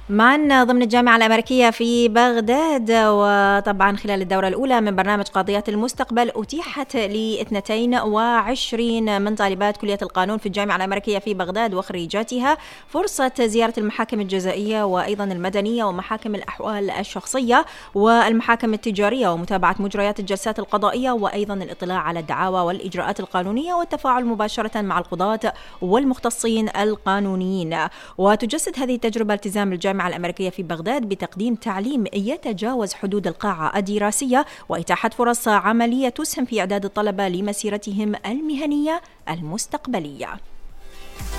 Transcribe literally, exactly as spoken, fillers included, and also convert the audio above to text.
معنا ضمن الجامعة الأمريكية في بغداد، وطبعا خلال الدورة الأولى من برنامج قاضيات المستقبل أتيحت لاثنتين وعشرين من طالبات كلية القانون في الجامعة الأمريكية في بغداد وخريجاتها فرصة زيارة المحاكم الجزائية وأيضا المدنية ومحاكم الأحوال الشخصية والمحاكم التجارية ومتابعة مجريات الجلسات القضائية وأيضا الاطلاع على الدعاوى والإجراءات القانونية والتفاعل مباشرة مع القضاة والمختصين القانونيين. وتجسد هذه التجربة التزام الجامعة الأمريكية في بغداد بتقديم تعليم يتجاوز حدود القاعة الدراسية وإتاحة فرص عملية تسهم في إعداد الطلبة لمسيرتهم المهنية المستقبلية.